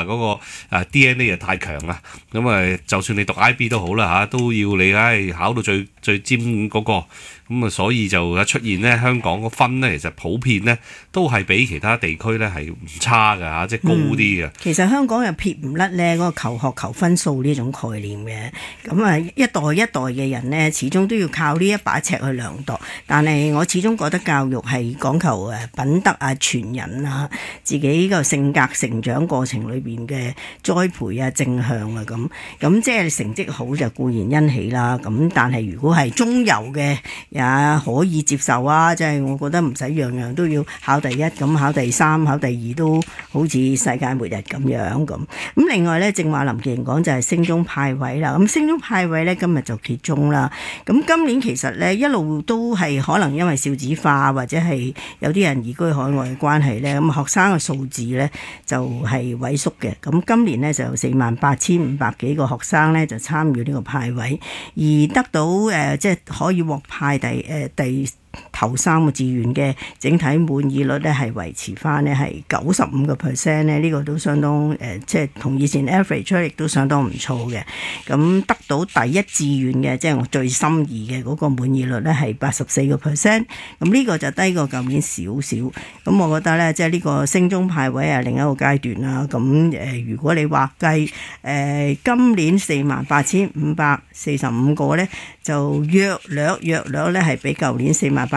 嗰個DNA 又太強啦，咁就算你讀 IB 都好啦都要你考到最尖嗰個，咁所以就出現咧香港個分咧，其實普遍咧都係比其他地區咧係唔差㗎即係高啲嘅。 其實香港又撇唔甩咧嗰個求學求分數呢種概念嘅，咁一代一代嘅人呢，始終都要靠呢一把尺去量度。但係我始終覺得教育係講求品德傳人自己個性格成長過程裏邊嘅栽培正向咁即係成績好就固然欣喜啦。咁但係如果係中游嘅也可以接受即係我覺得唔使樣樣都要考第一，咁考第三、考第二都好似世界末日咁樣咁。另外呢，正話林健講就係升中派位啦。咁升中派位呢，今日就揭盅啦。咁今年其實呢，一路都係可能因為少子化或者係有啲人移居海外嘅關係呢，咁學生嘅數字呢就係萎縮嘅。咁今年呢，就有48,500幾個學生呢就參與呢個派位，而得到即係可以獲派第頭3個志願嘅整體滿意率咧係維持翻咧係95%咧，呢個都相當即係同以前 average 亦都相當唔錯嘅。咁得到第一志願嘅即係我最心儀嘅嗰個滿意率咧係84%，咁呢個就低過舊年少少。咁我覺得咧即係呢個升中派位係另一個階段啦。咁如果你話計今年48,545個咧，就約略咧係比舊年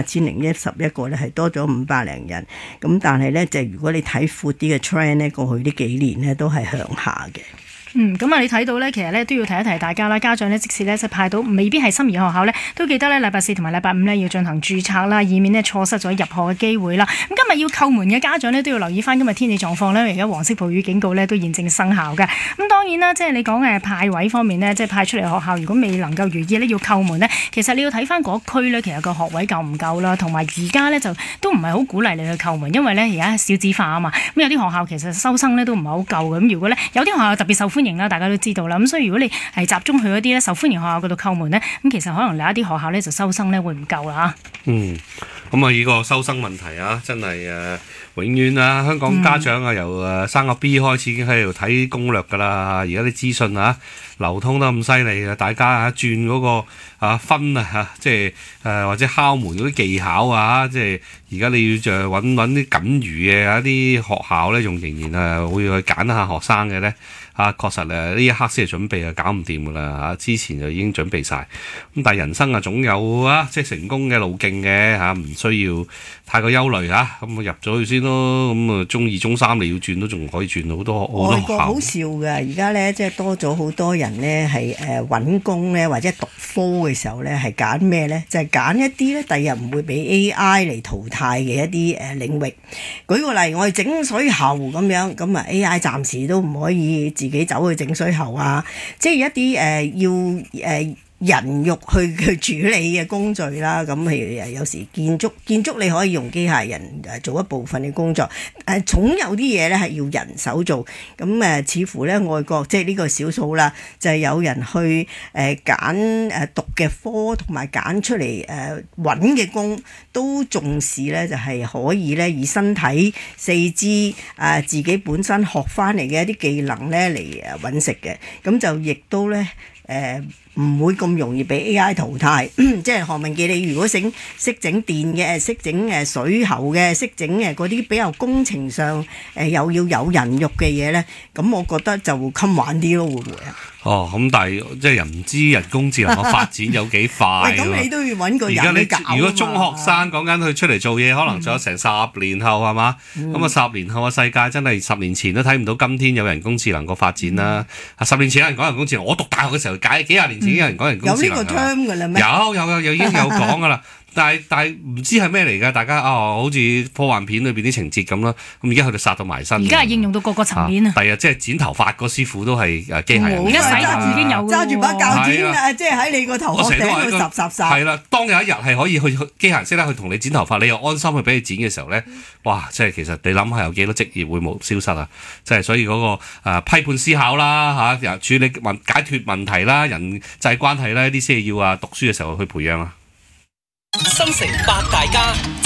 48,011個咧係多咗500零人，咁但係咧就如果你睇闊啲嘅 trend 咧，過去呢幾年咧都係向下嘅。 咁你睇到咧，其實咧都要提一提大家啦。家長咧，即使咧就派到未必係心儀學校咧，都記得咧禮拜4同埋禮拜5咧要進行註冊啦，以免咧錯失咗入學嘅機會啦。咁今日要叩門嘅家長咧都要留意翻今日天氣狀況咧，而家黃色暴雨警告咧都現正生效嘅。咁當然啦，即係你講派位方面咧，即係派出嚟學校，如果未能夠如意咧要叩門咧，其實你要睇翻嗰區咧，其實個學位夠唔夠啦，同埋而家咧就都唔係好鼓勵你去叩門，因為咧而家少子化啊嘛。咁有啲學校其實收生咧都唔係好夠嘅。咁如果咧有啲學校特別受歡迎啦，大家都知道啦。咁所以如果你係集中去嗰啲咧受歡迎學校嗰度叩門咧，咁其實可能有一啲學校咧就收生咧會唔夠啦嚇。 咁呢個收生問題真係永遠香港家長由生個 B 開始已經喺度睇攻略㗎啦。而家啲資訊流通得咁犀利啊，大家轉嗰個分即係或者敲門嗰啲技巧即係而家你要就揾啲僅餘嘅一啲學校咧，仲仍然會去揀下學生嘅咧。確實呢一刻先係準備搞唔掂㗎啦之前就已經準備晒。咁但係人生總有即係成功嘅路徑嘅唔需要太過憂慮咁入咗去先咯。咁中2、中3你要轉都仲可以轉到好多學校。 好笑㗎，而家咧即係多咗好多人咧係揾工咧或者讀科嘅時候咧係揀咩咧？就係揀一啲咧第日唔會俾 AI 嚟淘汰嘅一啲領域。舉個例，我哋整水喉咁樣，咁AI 暫時都唔可以自己走去整水喉即係一啲要人肉去處理嘅工序啦。咁譬如有時建築你可以用機械人做一部分嘅工作，總有啲嘢咧係要人手做。咁似乎咧外國即係呢個少數啦，就係有人去揀讀嘅科同埋揀出嚟揾嘅工都重視咧，就係可以咧以身體四肢自己本身學翻嚟嘅一啲技能咧嚟揾食嘅。咁就亦都咧唔會咁容易俾 AI 淘汰。即係何文傑，你如果識整電嘅，識整水喉嘅，識整嗰啲比較工程上又要有人肉嘅嘢咧，咁我覺得就會襟玩啲咯，會唔會啊？ 咁但係即係唔知人工智能嘅發展有幾快咁你都要揾個人去搞。 如果中學生講緊佢出嚟做嘢，可能仲有成10年後係嘛？咁10年後嘅世界真係10年前都睇唔到今天有人工智能個發展啦。10年前有人講人工智能，我讀大學嘅時候幾廿年前已經有人講人工智能。 有呢個 term 㗎啦咩？ 有已經有講㗎啦。但係唔知係咩嚟㗎？大家好似科幻片裏邊啲情節咁啦。咁而家佢哋殺到埋身。 而家係應用到各個層面啊！ 第日即係剪頭髮嗰師傅都係機械人。 而家洗頭已經有揸住把鉸剪即係喺你個頭殼頂度霎。 係啦，當有一日係可以去機械人識得去同你剪頭髮，你又安心去俾你剪嘅時候咧，哇！即係其實你諗下有幾多職業會冇消失啊？即係所以嗰個批判思考啦處理解決問題啦，人際關係啦，呢啲先係要讀書嘅時候去培養啊！ 新城八大家即時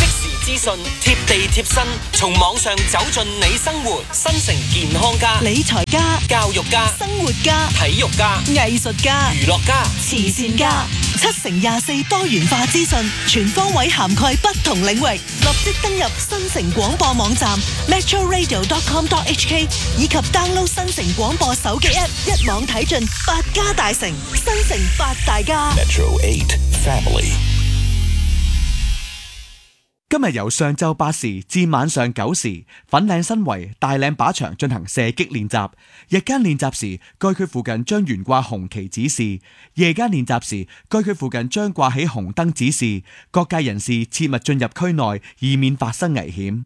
資訊，貼地貼身，從網上走進你生活。新城健康家、 理財家、 教育家、 生活家、 體育家、 藝術家、 娛樂家、 慈善家，7乘24多元化資訊，全方位涵蓋不同領域。立即登入新城廣播網站 metroradio.com.hk 以及 download 新城廣播手機 app， 一網睇盡8家大城，新城8大家。 Metro 8 Family。 今日由上晝8時至晚上9時，粉嶺新圍大嶺靶場進行射擊練習。日間練習時，該區附近將懸掛紅旗指示；夜間練習時，該區附近將掛起紅燈指示。各界人士切勿進入區內，以免發生危險。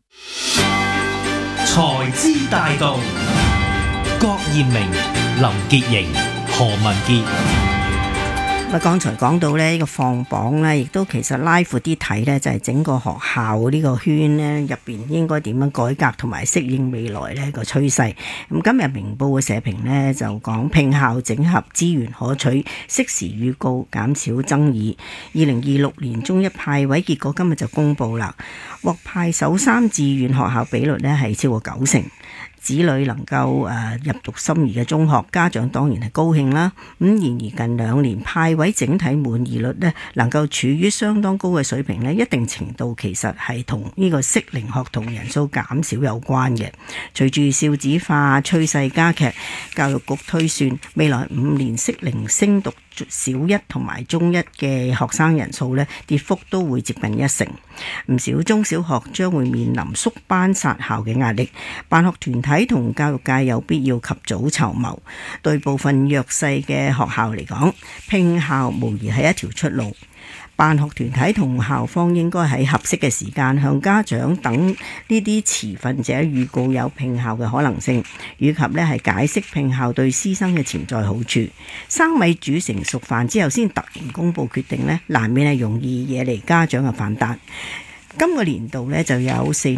財資大道，郭艷明、林潔瑩、何文傑。 剛才講到呢個放榜呢，亦都其實拉闊啲睇呢，就係整個學校呢個圈呢入邊應該點樣改革同埋適應未來呢個趨勢。咁今日明報嘅社評呢，就講併校整合資源可取，適時預告減少爭議。2026年中一派位結果今日就公佈啦，獲派首3志願學校比率呢係超過90%。子女能夠入讀心儀嘅中學，家長當然係高興啦。然而近2年派位整體滿意率呢，能夠處於相當高嘅水平呢，一定程度其實係同呢個適齡學童人數減少有關嘅。隨住少子化趨勢加劇，教育局推算未來5年適齡升讀小一同埋中一嘅學生人數呢，跌幅都會接近1成。唔少中小學將會面臨縮班殺校嘅壓力，辦學團體同教育界有必要及早籌謀。對部分弱勢嘅學校嚟講，併校無疑係一條出路。辦學團體同校方應該喺合適嘅時間向家長等呢啲持份者預告有併校嘅可能性，以及係解釋併校對師生嘅潛在好處。生米煮成熟飯之後先突然公佈決定呢，難免係容易惹嚟家長嘅反彈。今個年度呢，就有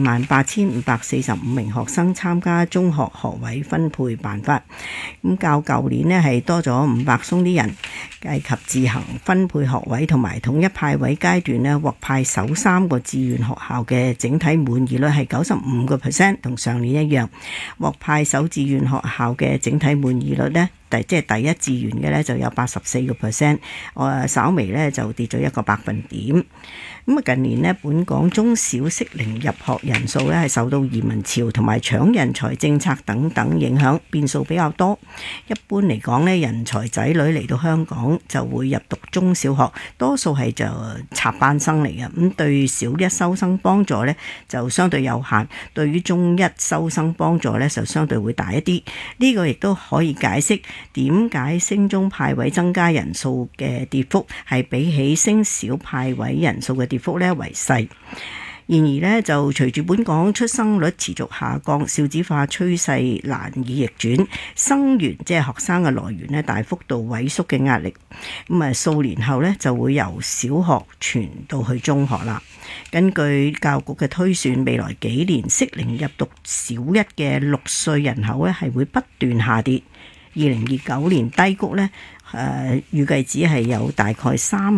48,545名學生參加中學學位分配辦法，咁較舊年呢係多咗500鬆啲人，計及自行分配學位同埋統一派位階段呢，獲派首3個志願學校嘅整體滿意率係95%，同上年一樣。獲派首志願學校嘅整體滿意率呢，即係第一志願嘅呢，就有84%，稍微呢就跌咗1個百分點。咁近年呢，本港中小適齡入學人數呢係受到移民潮同埋搶人才政策等等影響，變數比較多。一般嚟講呢，人才仔女嚟到香港就會入讀中小學，多數係就插班生嚟嘅。咁對小一收生幫助呢就相對有限，對於中一收生幫助呢就相對會大一啲。呢個亦都可以解釋點解升中派位增加人數嘅跌幅係比起升小派位人數嘅跌幅咧為細。然而呢，就隨住本港出生率持續下降，少子化趨勢難以逆轉，生源即係學生嘅來源呢大幅度萎縮嘅壓力，咁數年後呢，就會由小學傳到去中學啦。根據教育局嘅推算，未來幾年適齡入讀小一嘅6歲人口呢係會不斷下跌。2029年低谷呢，預計只係有大概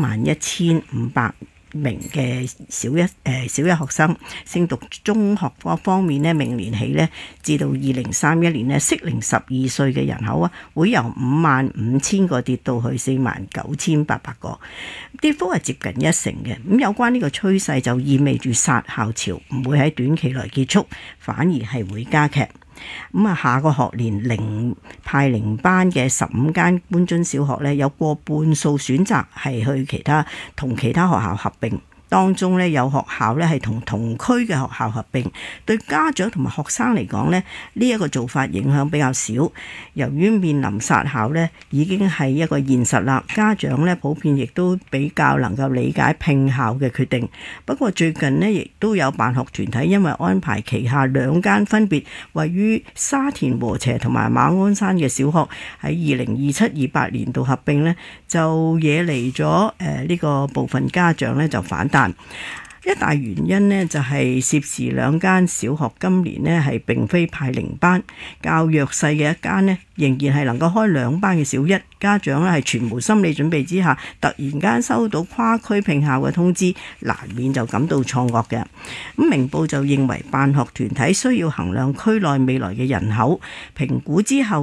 31,500名嘅小一學生升讀中學方面呢，明年起呢，至到2031年呢，適齡12歲嘅人口會由55,000個跌到去49,800個，跌幅係接近1成嘅。咁有關呢個趨勢就意味住殺校潮唔會喺短期內結束，反而係會加劇。下個學年派零班嘅15間官津小學呢，有過半數選擇係去同其他學校合併。當中呢，有學校呢係同區嘅學校合併，對家長同埋學生嚟講呢，呢一個做法影響比較少。由於面臨殺校呢已經係一個現實啦，家長呢普遍亦都比較能夠理解併校嘅決定。不過最近呢，亦都有辦學團體因為安排旗下2間分別位於沙田禾輋同埋馬鞍山嘅小學喺2027-28年度合併呢，就惹嚟咗呢個部分家長呢就反彈。 一大原因呢，就係涉事兩間小學今年呢係並非派零班，較弱勢嘅一間呢仍然係能夠開2班嘅小一，家長呢係全無心理準備之下，突然間收到跨區併校嘅通知，難免就感到錯愕嘅。咁明報就認為辦學團體需要衡量區內未來嘅人口，評估之後